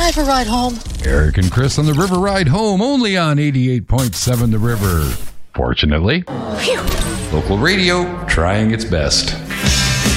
I have a ride home? Eric and Chris on the River Ride Home, only on 88.7 The River. Fortunately, local radio trying its best.